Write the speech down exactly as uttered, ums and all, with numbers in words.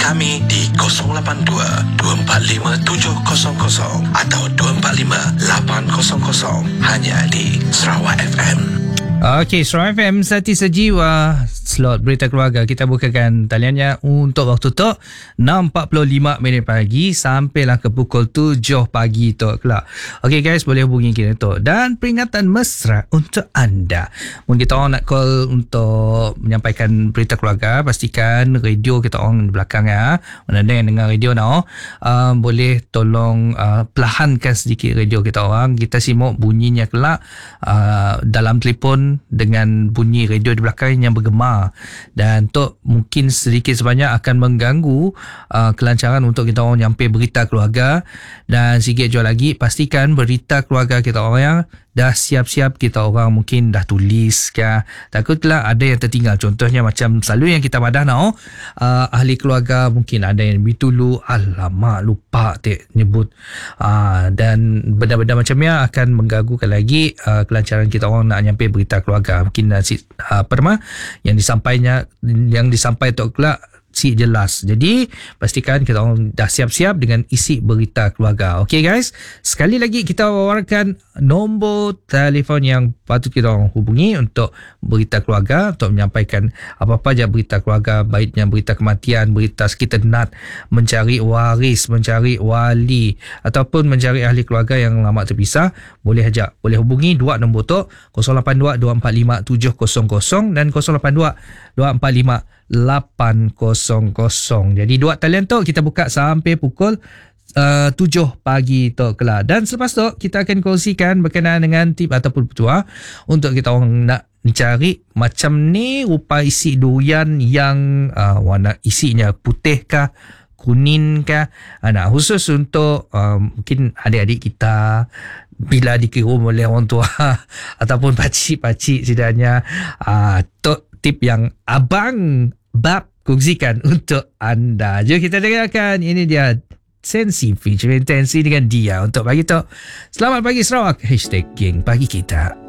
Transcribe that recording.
kami di kosong lapan dua dua empat lima tujuh kosong kosong atau dua empat lima lapan kosong kosong hanya di Sarawak F M. Okey, Sarawak F M Sati Sejiwa. Slot Berita Keluarga kita bukakan taliannya untuk waktu tu enam empat puluh lima minit pagi sampailah ke pukul tujuh pagi tu kelak. Okey guys, boleh hubungi kita tu. Dan peringatan mesra untuk anda. Mungkin kita orang nak call untuk menyampaikan berita keluarga, pastikan radio kita orang di belakang ya. Mana ada yang dengar radio now, uh, boleh tolong uh, perlahankan sedikit radio kita orang. Kita simak bunyinya kelak uh, dalam telefon dengan bunyi radio di belakang yang bergema, dan tu mungkin sedikit sebanyak akan mengganggu uh, kelancaran untuk kita orang nyampai berita keluarga. Dan sikit jauh lagi, pastikan berita keluarga kita orang yang dah siap-siap kita orang mungkin dah tulis ke, takutlah ada yang tertinggal. Contohnya macam selalu yang kita madah now, uh, ahli keluarga mungkin ada yang lebih dulu, alamak lupa tak nyebut, uh, dan benda-benda macam ni akan mengganggukan lagi uh, kelancaran kita orang nak nyampai berita keluarga. Mungkin uh, apa nama yang disampainya yang disampaikan tu kelak si jelas. Jadi pastikan kita orang dah siap-siap dengan isi berita keluarga. Okey guys, sekali lagi kita wawarkan nombor telefon yang patut kita orang hubungi untuk berita keluarga, untuk menyampaikan apa-apa je berita keluarga, baiknya berita kematian, berita sekitar nak mencari waris, mencari wali ataupun mencari ahli keluarga yang lama terpisah. Boleh aja, boleh hubungi dua nombor tu, kosong lapan dua dua empat lima tujuh kosong kosong dan kosong lapan dua dua empat lima lapan kosong kosong. Jadi dua talian tu kita buka sampai pukul uh, tujuh pagi tu kelak. Dan selepas tu kita akan kongsikan berkenaan dengan tip ataupun petua untuk kita orang nak mencari macam ni rupa isi durian yang uh, warna isinya putih kah, kuning kah. Uh, nah, khusus untuk uh, mungkin adik-adik kita bila dikirim oleh orang tua ataupun pakcik-pakcik setidaknya, uh, tu tip yang abang bab kongsikan untuk anda. Jom kita dengarkan. Ini dia Sensi featuring Tensi dengan dia untuk pagi tu. Selamat pagi Sarawak. Hashtag Geng Pagi Kita.